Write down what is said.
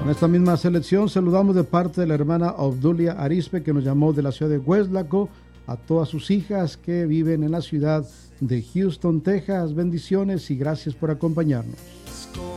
Con esta misma selección saludamos de parte de la hermana Obdulia Arispe, que nos llamó de la ciudad de Hueslaco, a todas sus hijas que viven en la ciudad de Houston, Texas. Bendiciones y gracias por acompañarnos.